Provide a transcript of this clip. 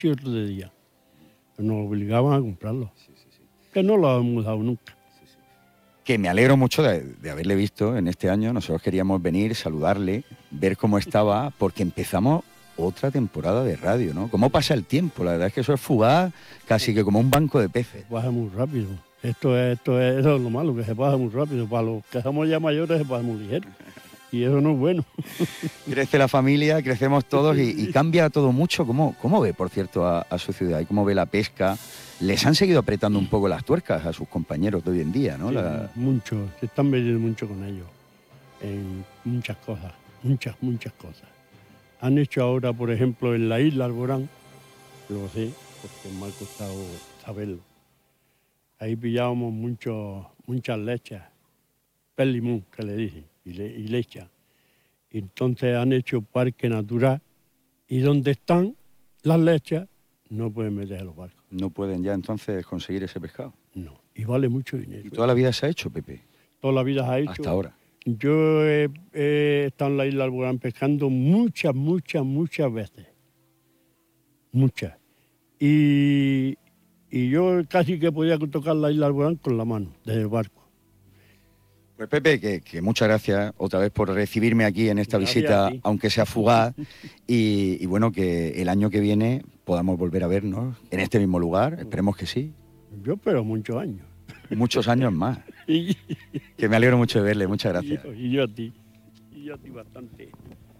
y otro de día. Nos obligaban a comprarlo. Que no lo hemos dado nunca. Que me alegro mucho de haberle visto en este año. Nosotros queríamos venir, saludarle, ver cómo estaba, porque empezamos otra temporada de radio, ¿no? ¿Cómo pasa el tiempo? La verdad es que eso es fugaz, casi que como un banco de peces. Pasa muy rápido. Eso es lo malo, que se pasa muy rápido. Para los que somos ya mayores se pasa muy ligero. Y eso no es bueno. Crece la familia, crecemos todos y cambia todo mucho. ¿Cómo ve, por cierto, a su ciudad? ¿Y cómo ve la pesca? Les han seguido apretando un poco las tuercas a sus compañeros de hoy en día, ¿no? Sí, mucho, se están metiendo mucho con ellos. En muchas cosas, muchas cosas. Han hecho ahora, por ejemplo, en la isla Alborán, lo sé, porque me ha costado saberlo. Ahí pillábamos muchas lechas, pez limón, que le dicen, y lecha. Entonces han hecho parque natural y donde están las lechas no pueden meter a los barcos. No pueden ya entonces conseguir ese pescado. No, y vale mucho dinero. ¿Y toda la vida se ha hecho, Pepe? Toda la vida se ha hecho. Hasta ahora. Yo he estado en la isla Alborán pescando muchas veces. Muchas. Y yo casi que podía tocar la isla Alborán con la mano, desde el barco. Pues Pepe, que muchas gracias otra vez por recibirme aquí en esta visita, aunque sea fugaz, y bueno, que el año que viene podamos volver a vernos en este mismo lugar, esperemos que sí. Yo espero muchos años. Muchos años más. Que me alegro mucho de verle, muchas gracias. Y yo a ti bastante.